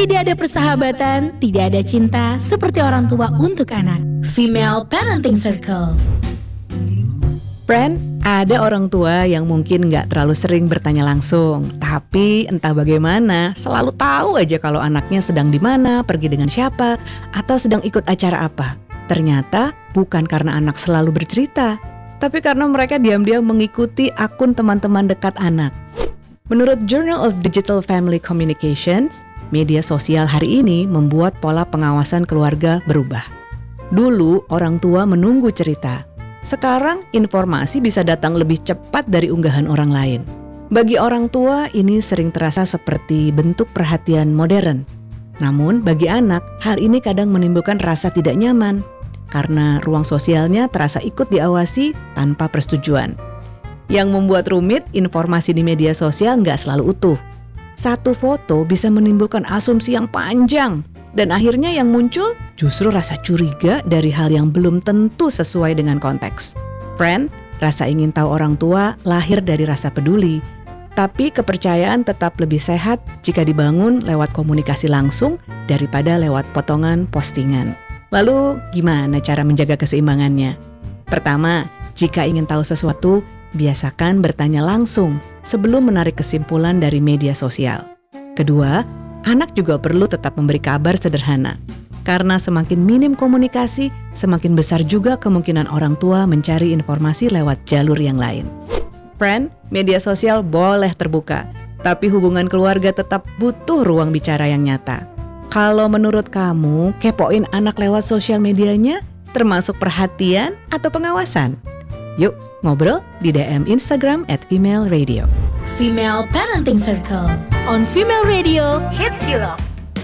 Tidak ada persahabatan, tidak ada cinta seperti orang tua untuk anak. Female Parenting Circle. Friend, ada orang tua yang mungkin nggak terlalu sering bertanya langsung, tapi entah bagaimana selalu tahu aja kalau anaknya sedang di mana, pergi dengan siapa, atau sedang ikut acara apa. Ternyata bukan karena anak selalu bercerita, tapi karena mereka diam-diam mengikuti akun teman-teman dekat anak. Menurut Journal of Digital Family Communications, media sosial hari ini membuat pola pengawasan keluarga berubah. Dulu orang tua menunggu cerita. Sekarang informasi bisa datang lebih cepat dari unggahan orang lain. Bagi orang tua ini sering terasa seperti bentuk perhatian modern. Namun bagi anak, hal ini kadang menimbulkan rasa tidak nyaman karena ruang sosialnya terasa ikut diawasi tanpa persetujuan. Yang membuat rumit, informasi di media sosial nggak selalu utuh. Satu foto bisa menimbulkan asumsi yang panjang, dan akhirnya yang muncul justru rasa curiga dari hal yang belum tentu sesuai dengan konteks. Friend, rasa ingin tahu orang tua lahir dari rasa peduli, tapi kepercayaan tetap lebih sehat jika dibangun lewat komunikasi langsung daripada lewat potongan postingan. Lalu, gimana cara menjaga keseimbangannya? Pertama, jika ingin tahu sesuatu, biasakan bertanya langsung sebelum menarik kesimpulan dari media sosial. Kedua, anak juga perlu tetap memberi kabar sederhana. Karena semakin minim komunikasi, semakin besar juga kemungkinan orang tua mencari informasi lewat jalur yang lain. Friend, media sosial boleh terbuka, tapi hubungan keluarga tetap butuh ruang bicara yang nyata. Kalau menurut kamu, kepoin anak lewat sosial medianya termasuk perhatian atau pengawasan? Yuk, ngobrol di DM Instagram @FemaleRadio. Female Parenting Circle on Female Radio Hits You Love.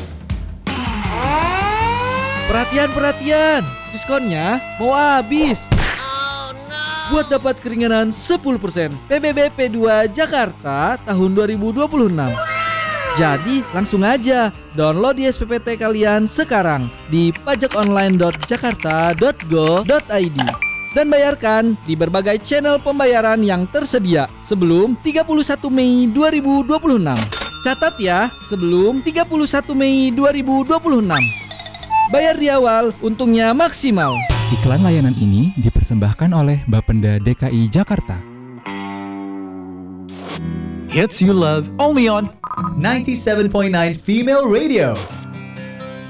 Perhatian, diskonnya mau habis. Buat dapat keringanan 10% PBB P2 Jakarta tahun 2026. Jadi langsung aja download di SPPT kalian sekarang di pajakonline.jakarta.go.id dan bayarkan di berbagai channel pembayaran yang tersedia sebelum 31 Mei 2026. Catat ya, sebelum 31 Mei 2026. Bayar di awal, untungnya maksimal. Iklan layanan ini dipersembahkan oleh Bapenda DKI Jakarta. Hits you love only on 97.9 Female Radio.